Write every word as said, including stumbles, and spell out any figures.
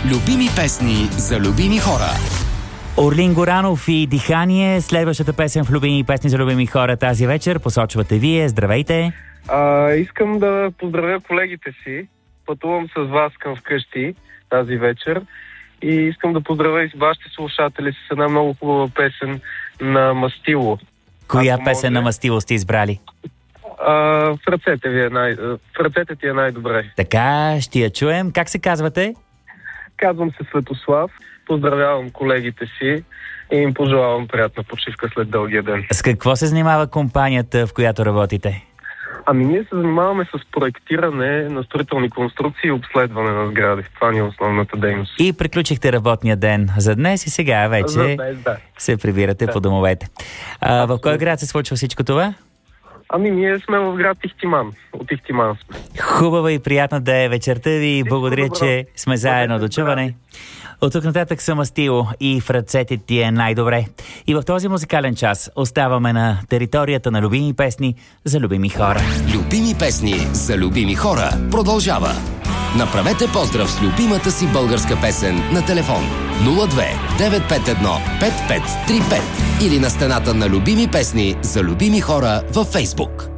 Любими песни за любими хора. Орлин Горанов и Дихание. Следващата песен в Любими песни за любими хора тази вечер посочвате вие. Здравейте! А, искам да поздравя колегите си. Пътувам с вас към вкъщи тази вечер. И искам да поздравя и вашите слушатели с една много хубава песен на Мастило. Коя песен на Мастило сте избрали? А, в ръцете ви е най... В ръцете ти е най-добре. Така, ще я чуем. Как се казвате? Казвам се Светослав. Поздравявам колегите си и им пожелавам приятна почивка след дългия ден. С какво се занимава компанията, в която работите? Ами ние се занимаваме с проектиране на строителни конструкции и обследване на сгради. Това ни е основната дейност. И приключихте работния ден за днес и сега вече за днес, да. се прибирате да. по домовете. А, в кой град се случва всичко това? Ами ние сме в град Ихтиман. От Ихтиман сме. Хубава и приятна да е вечерта ви. Благодаря, добро. че сме заедно. До чуване. От тук нататък съм Мастило и в ръцете ти е най-добре. И в този музикален час оставаме на територията на любими песни за любими хора. Любими песни за любими хора продължава. Направете поздрав с любимата си българска песен на телефон нула две девет пет едно пет пет три пет или на стената на Любими песни за любими хора във Фейсбук.